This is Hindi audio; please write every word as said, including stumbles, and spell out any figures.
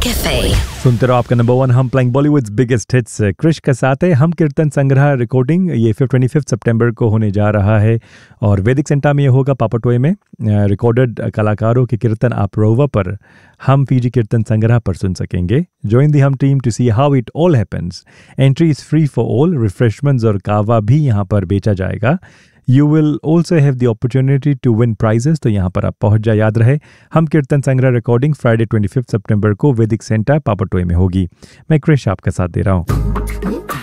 Cafe. सुनते रहो आपका नंबर वन हम playing Bollywoods biggest hits Krrish के साथ है। हम कीर्तन संग्रह रिकॉर्डिंग ये ट्वेंटी फिफ्थ सितंबर को होने जा रहा है और वैदिक सेंटा में ये होगा पापाटोए में। रिकॉर्डेड कलाकारों के कीर्तन आप रोवा पर हम फीजी कीर्तन संग्रह पर सुन सकेंगे। जॉइन दी हम team to see how it all happens. Entry is free for all. Refreshments और कावा भी यहाँ पर बेचा जाएगा। You will also have the opportunity to win prices, तो यहाँ पर आप पहुँच जाए। याद रहे हम कीर्तन संग्रह रिकॉर्डिंग फ्राइडे ट्वेंटी फिफ्थ सितंबर को वैदिक सेंटर पापाटोए में होगी। मैं क्रिश आपका साथ दे रहा हूँ।